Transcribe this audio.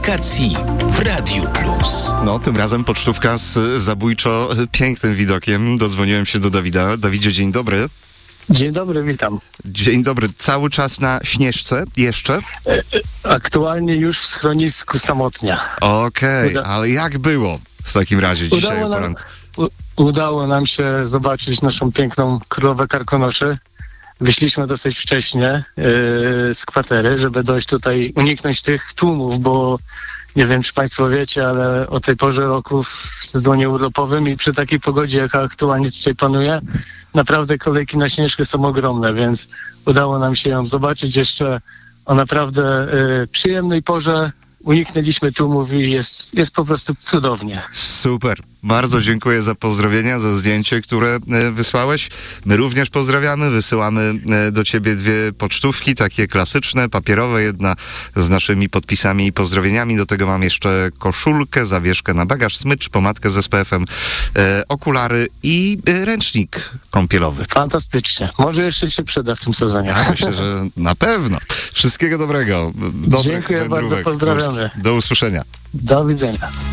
wakacji w Radiu Plus. No, tym razem pocztówka z zabójczo pięknym widokiem. Dodzwoniłem się do Dawida. Dawidzie, dzień dobry. Dzień dobry, witam. Dzień dobry. Cały czas na Śnieżce jeszcze? Aktualnie już w schronisku Samotnia. Okej, ale jak było w takim razie dzisiaj o poranku? Udało nam się zobaczyć naszą piękną królowę Karkonoszy. Wyszliśmy dosyć wcześnie z kwatery, żeby dojść tutaj, uniknąć tych tłumów, bo nie wiem, czy Państwo wiecie, ale o tej porze roku w sezonie urlopowym i przy takiej pogodzie, jaka aktualnie tutaj panuje, naprawdę kolejki na Śnieżkę są ogromne, więc udało nam się ją zobaczyć jeszcze o naprawdę przyjemnej porze. Uniknęliśmy tłumów i jest po prostu cudownie. Super. Bardzo dziękuję za pozdrowienia, za zdjęcie, które wysłałeś. My również pozdrawiamy. Wysyłamy do ciebie dwie pocztówki, takie klasyczne, papierowe. Jedna z naszymi podpisami i pozdrowieniami. Do tego mam jeszcze koszulkę, zawieszkę na bagaż, smycz, pomadkę z SPF-em, okulary i ręcznik kąpielowy. Fantastycznie. Może jeszcze się przyda w tym sezonie. Ja myślę, że na pewno. Wszystkiego dobrego. Dziękuję bardzo, pozdrawiamy. Do usłyszenia. Do widzenia.